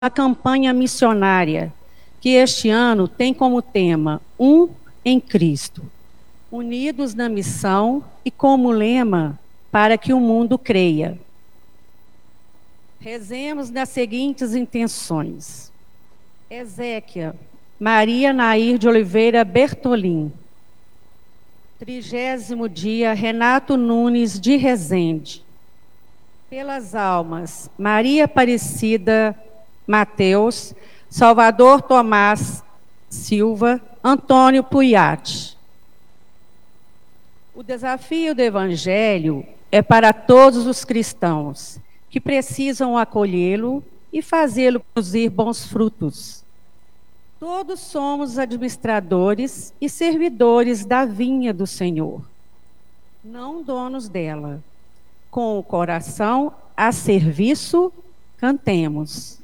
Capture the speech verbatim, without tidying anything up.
a campanha missionária, que este ano tem como tema Um em Cristo, unidos na missão e como lema para que o mundo creia. Rezemos nas seguintes intenções. Ezequiel Maria Nair de Oliveira Bertolim. Trigésimo dia, Renato Nunes de Rezende. Pelas almas, Maria Aparecida Mateus, Salvador Tomás Silva, Antônio Puiati. O desafio do Evangelho é para todos os cristãos que precisam acolhê-lo e fazê-lo produzir bons frutos. Todos somos administradores e servidores da vinha do Senhor, não donos dela. Com o coração a serviço, cantemos.